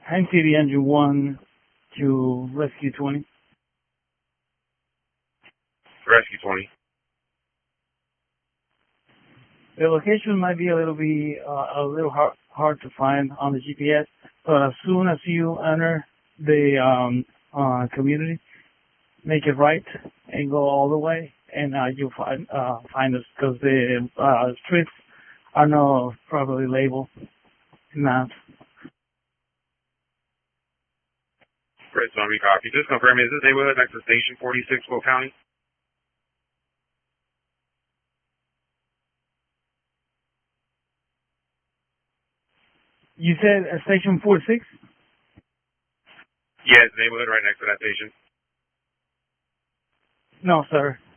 Pine City Engine 1 to Rescue 20. Rescue 20. The location might be a little hard to find on the GPS, but as soon as you enter the community, make it right and go all the way, and you'll find us, because the streets are not properly labeled in maps. Chris, on recopy. Just confirm, is this neighborhood next to Station 46, Will County? You said Station 46? Yes, neighborhood right next to that station. No, sir.